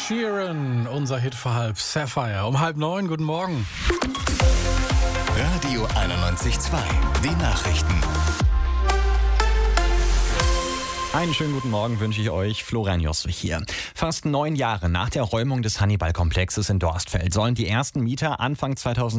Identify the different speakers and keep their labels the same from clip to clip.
Speaker 1: Sheeran, unser Hit für halb, Sapphire. Um 8:30, guten Morgen.
Speaker 2: Radio 91.2, die Nachrichten.
Speaker 3: Einen schönen guten Morgen wünsche ich euch, Florian Josswig hier. Fast 9 Jahre nach der Räumung des Hannibal-Komplexes in Dorstfeld sollen die ersten Mieter Anfang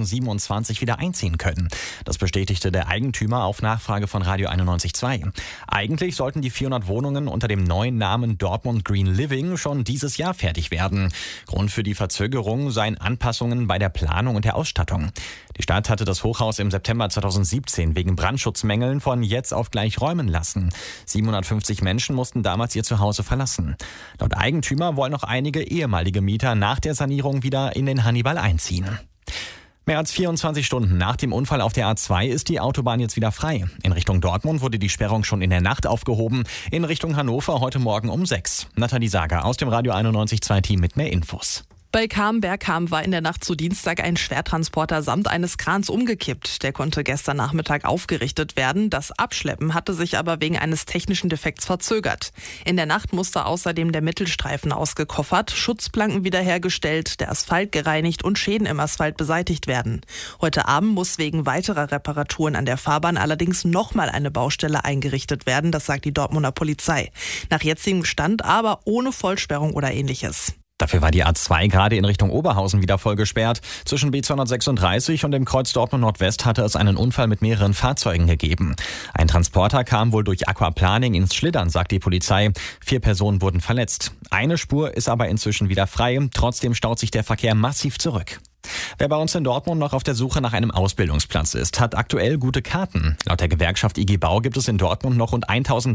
Speaker 3: 2027 wieder einziehen können. Das bestätigte der Eigentümer auf Nachfrage von Radio 91.2. Eigentlich sollten die 400 Wohnungen unter dem neuen Namen Dortmund Green Living schon dieses Jahr fertig werden. Grund für die Verzögerung seien Anpassungen bei der Planung und der Ausstattung. Die Stadt hatte das Hochhaus im September 2017 wegen Brandschutzmängeln von jetzt auf gleich räumen lassen. 750 Menschen mussten damals ihr Zuhause verlassen. Laut Eigentümer wollen noch einige ehemalige Mieter nach der Sanierung wieder in den Hannibal einziehen. Mehr als 24 Stunden nach dem Unfall auf der A2 ist die Autobahn jetzt wieder frei. In Richtung Dortmund wurde die Sperrung schon in der Nacht aufgehoben. In Richtung Hannover heute Morgen um 6. Nathalie Sager aus dem Radio 91.2 Team mit mehr Infos.
Speaker 4: Bei Bergkam war in der Nacht zu Dienstag ein Schwertransporter samt eines Krans umgekippt. Der konnte gestern Nachmittag aufgerichtet werden. Das Abschleppen hatte sich aber wegen eines technischen Defekts verzögert. In der Nacht musste außerdem der Mittelstreifen ausgekoffert, Schutzplanken wiederhergestellt, der Asphalt gereinigt und Schäden im Asphalt beseitigt werden. Heute Abend muss wegen weiterer Reparaturen an der Fahrbahn allerdings nochmal eine Baustelle eingerichtet werden, das sagt die Dortmunder Polizei. Nach jetzigem Stand aber ohne Vollsperrung oder ähnliches.
Speaker 3: Dafür war die A2 gerade in Richtung Oberhausen wieder voll gesperrt. Zwischen B236 und dem Kreuz Dortmund Nordwest hatte es einen Unfall mit mehreren Fahrzeugen gegeben. Ein Transporter kam wohl durch Aquaplaning ins Schlittern, sagt die Polizei. 4 Personen wurden verletzt. Eine Spur ist aber inzwischen wieder frei. Trotzdem staut sich der Verkehr massiv zurück. Wer bei uns in Dortmund noch auf der Suche nach einem Ausbildungsplatz ist, hat aktuell gute Karten. Laut der Gewerkschaft IG Bau gibt es in Dortmund noch rund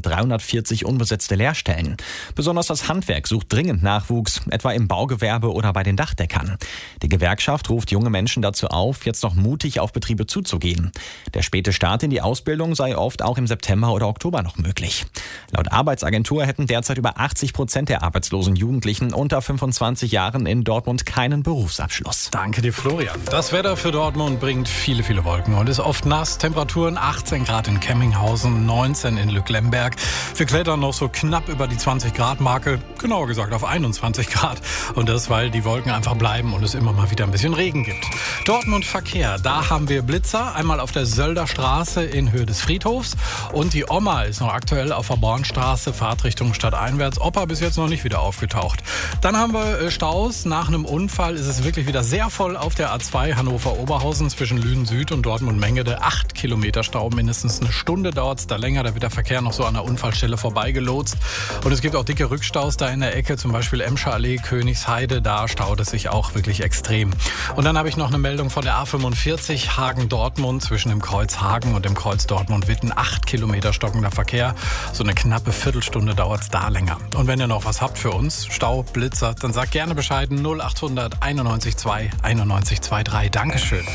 Speaker 3: 1340 unbesetzte Lehrstellen. Besonders das Handwerk sucht dringend Nachwuchs, etwa im Baugewerbe oder bei den Dachdeckern. Die Gewerkschaft ruft junge Menschen dazu auf, jetzt noch mutig auf Betriebe zuzugehen. Der späte Start in die Ausbildung sei oft auch im September oder Oktober noch möglich. Laut Arbeitsagentur hätten derzeit über 80% der arbeitslosen Jugendlichen unter 25 Jahren in Dortmund keinen Berufsabschluss.
Speaker 1: Danke dir, Florian. Das Wetter für Dortmund bringt viele, viele Wolken und ist oft nass. Temperaturen 18 Grad in Kemminghausen, 19 in Lücklemberg. Wir klettern noch so knapp über die 20-Grad-Marke, genauer gesagt auf 21 Grad. Und das, weil die Wolken einfach bleiben und es immer mal wieder ein bisschen Regen gibt. Dortmund Verkehr, da haben wir Blitzer. Einmal auf der Sölder Straße in Höhe des Friedhofs. Und die Oma ist noch aktuell auf der Bornstraße, Fahrtrichtung stadteinwärts. Opa bis jetzt noch nicht wieder aufgetaucht. Dann haben wir Staus. Nach einem Unfall ist es wirklich wieder sehr voll auf der A2 Hannover-Oberhausen zwischen Lünen Süd und Dortmund-Mengede. 8 Kilometer Stau, mindestens eine Stunde dauert es da länger. Da wird der Verkehr noch so an der Unfallstelle vorbeigelotst. Und es gibt auch dicke Rückstaus da in der Ecke, zum Beispiel Emscher Allee, Königsheide. Da staut es sich auch wirklich extrem. Und dann habe ich noch eine Meldung von der A45 Hagen-Dortmund zwischen dem Kreuz Hagen und dem Kreuz Dortmund-Witten. 8 Kilometer stockender Verkehr. So eine knappe Viertelstunde dauert es da länger. Und wenn ihr noch was habt für uns, Stau, Blitzer, dann sagt gerne Bescheid. 0800 91.2 91.23. Dankeschön.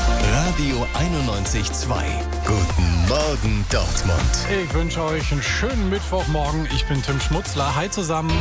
Speaker 2: Radio 91.2. Guten Morgen, Dortmund.
Speaker 1: Ich wünsche euch einen schönen Mittwochmorgen. Ich bin Tim Schmutzler. Hi zusammen.